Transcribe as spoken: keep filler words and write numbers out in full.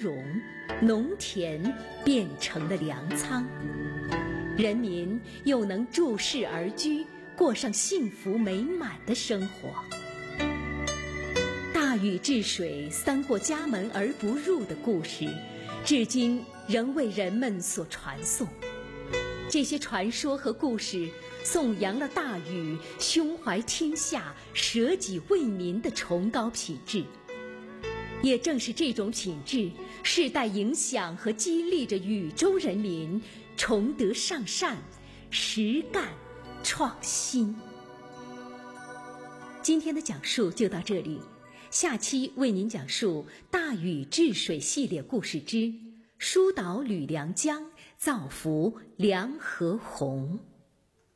荣，农田变成了粮仓，人民又能注世而居，过上幸福美满的生活。大禹治水，三过家门而不入的故事，至今仍为人们所传颂。这些传说和故事颂扬了大禹胸怀天下、舍己为民的崇高品质。也正是这种品质，世代影响和激励着禹州人民崇德尚善、实干创新。今天的讲述就到这里，下期为您讲述大禹治水系列故事之疏导吕梁江，造福梁河洪。